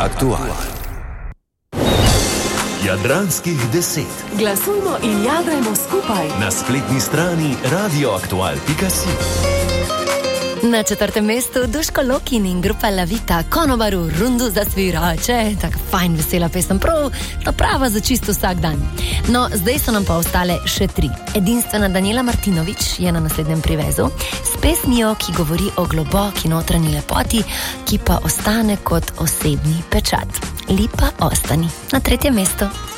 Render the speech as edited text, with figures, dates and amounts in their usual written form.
Aktual. Jadranskih 10. Glasujmo in jadrajmo skupaj Na spletni strani radioaktual.si. Na 4. mestu Duško Lokin in grupa La Vita Konobaru Rundu za svirače. Tako fajn, vesela pesem, prav, ta prava za čisto vsak dan. No, zdaj so nam pa ostale še 3. Edinstvena Daniela Martinović je na naslednjem privezu s pesmijo, ki govori o globoki notranji lepoti, ki pa ostane kot osebni pečat. Lipa ostani na 3. mestu.